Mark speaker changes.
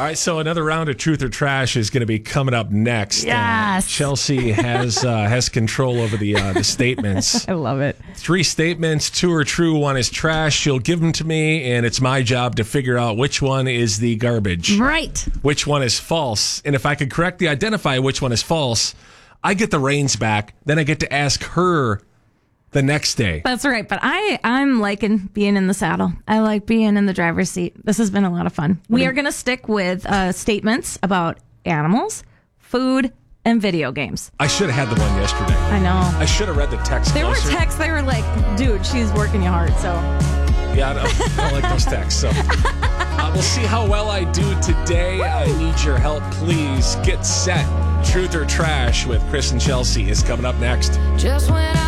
Speaker 1: All right, so another round of Truth or Trash is going to be coming up next.
Speaker 2: Yes.
Speaker 1: Chelsea has control over the statements.
Speaker 2: I love it.
Speaker 1: 3 statements, 2 are true, 1 is trash. She'll give them to me, and it's my job to figure out which one is the garbage.
Speaker 2: Right.
Speaker 1: Which one is false. And if I could correctly identify which one is false, I get the reins back. Then I get to ask her the next day.
Speaker 2: That's right. But I'm liking being in the saddle. I like being in the driver's seat. This has been a lot of fun. We are going to stick with statements about animals, food, and video games.
Speaker 1: I should have had the one yesterday.
Speaker 2: I know.
Speaker 1: I should have read the text
Speaker 2: There
Speaker 1: closer.
Speaker 2: were texts. They were like, dude, she's working you hard. So
Speaker 1: Yeah, I don't like those texts. So we'll see how well I do today. I need your help. Please get set. Truth or Trash with Chris and Chelsea is coming up next.
Speaker 3: Just when